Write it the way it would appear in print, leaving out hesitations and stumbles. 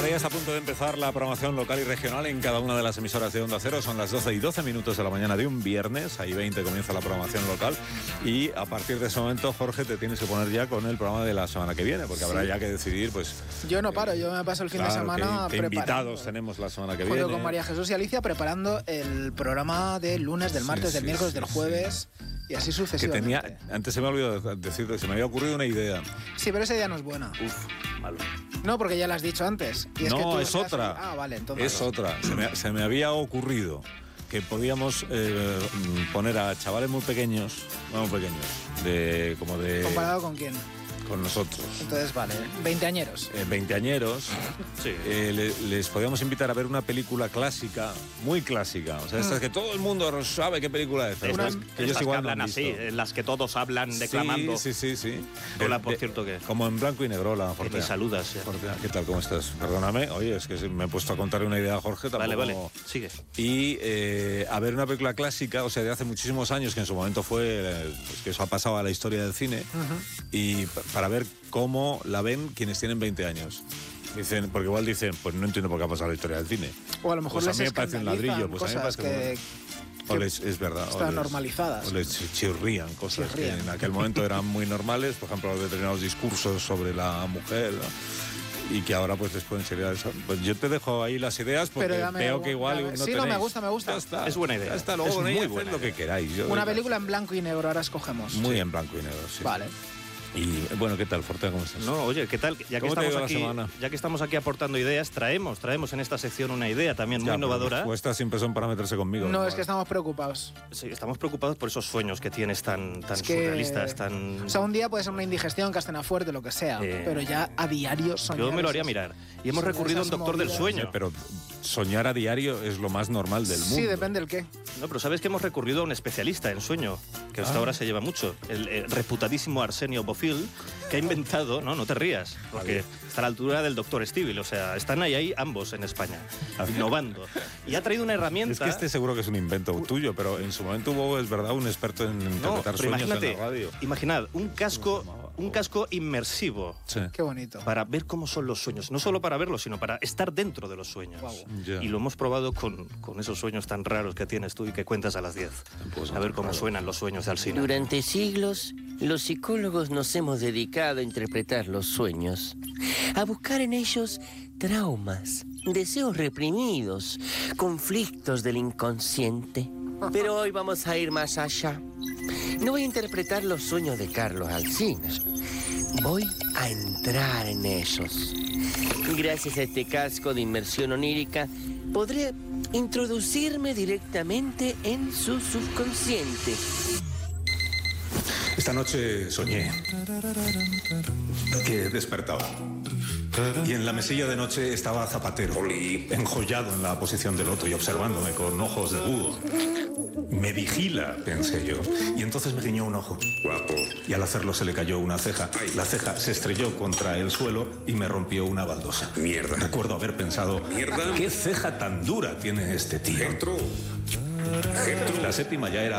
Ahora ya está a punto de empezar la programación local y regional en cada una de las emisoras de Onda Cero. Son las 12:12 de la mañana de un viernes. Ahí 20 comienza la programación local. Y a partir de ese momento, Jorge, te tienes que poner ya con el programa de la semana que viene, porque habrá ya que decidir, pues... Yo no paro, yo me paso el fin de semana ¿Qué invitados tenemos la semana que viene? Con María Jesús y Alicia preparando el programa del lunes, del martes, del miércoles, del jueves... Y así sucesivamente. Antes se me olvidó decirte, se me había ocurrido una idea. Sí, pero esa idea no es buena. Malo. No, porque ya la has dicho antes. Y es otra. Ah, vale, entonces. Es otra. Se me había ocurrido que podíamos poner a chavales muy pequeños, ¿Comparado con quién? Con nosotros. Entonces, vale, veinteañeros. Veinteañeros. Sí. Les podíamos invitar a ver una película clásica, muy clásica. O sea, estas que todo el mundo sabe qué película es. Estas que hablan así, en las que todos hablan declamando. Sí. Hola, por cierto, que... Como en blanco y negro, la Fortea. Que me saludas. Ya. Fortea, ¿qué tal? ¿Cómo estás? Perdóname, oye, es que me he puesto a contarle una idea a Jorge. Tampoco... Vale, sigue. Y a ver una película clásica, o sea, de hace muchísimos años, que en su momento fue, pues que eso ha pasado a la historia del cine, y para ver cómo la ven quienes tienen 20 años. Dicen, porque igual dicen, pues no entiendo por qué ha pasado la historia del cine. O a lo mejor pues a mí me parece un ladrillo, pues a mí me parece es verdad. Están normalizadas. O les chirrían cosas que en aquel momento eran muy normales, por ejemplo, determinados discursos sobre la mujer, ¿no? Y que ahora pues les pueden chirriar eso. Pues yo te dejo ahí las ideas porque veo que igual no sí, tenéis. No, me gusta. Ya está. Es buena idea. Ya está, luego es muy buena lo que queráis. Una película en blanco y negro, ahora escogemos. Muy en blanco y negro, sí. Vale. Y bueno, ¿qué tal, Fortea? ¿Cómo estás? No, oye, ¿qué tal? Ya que estamos aquí aportando ideas, traemos en esta sección una idea también muy innovadora. Pues estas siempre son para meterse conmigo. No, es que estamos preocupados. Sí, estamos preocupados por esos sueños que tienes tan surrealistas, tan... O sea, un día puede ser una indigestión, castena fuerte, lo que sea, pero ya a diario soñar. Yo me lo haría mirar. Y hemos recurrido a un doctor del sueño. Sí, pero soñar a diario es lo más normal del mundo. Sí, depende del qué. No, pero ¿sabes que hemos recurrido a un especialista en sueño? Que hasta ahora se lleva mucho. El reputadísimo Arsenio Bofill, que ha inventado... No te rías, porque está a la altura del doctor Estíbal. O sea, están ahí ambos en España, innovando. Y ha traído una herramienta... Es que seguro que es un invento tuyo, pero en su momento hubo, es verdad, un experto en interpretar sueños en la radio. Imaginad, un casco inmersivo. Sí. Qué bonito. Para ver cómo son los sueños. No solo para verlos, sino para estar dentro de los sueños. Wow. Yeah. Y lo hemos probado con esos sueños tan raros que tienes tú y que cuentas a las 10. A ver cómo suenan los sueños de Alsina. Durante siglos, los psicólogos nos hemos dedicado a interpretar los sueños, a buscar en ellos traumas, deseos reprimidos, conflictos del inconsciente. Pero hoy vamos a ir más allá. No voy a interpretar los sueños de Carlos Alsina. Voy a entrar en ellos. Gracias a este casco de inmersión onírica, podré introducirme directamente en su subconsciente. Esta noche soñé que despertaba. Y en la mesilla de noche estaba Zapatero, enjollado en la posición del otro y observándome con ojos de búho. Me vigila, pensé yo. Y entonces me guiñó un ojo. Guapo. Y al hacerlo se le cayó una ceja. La ceja se estrelló contra el suelo y me rompió una baldosa. Mierda. Recuerdo haber pensado, Mierda. ¿qué ceja tan dura tiene este tío? La séptima ya era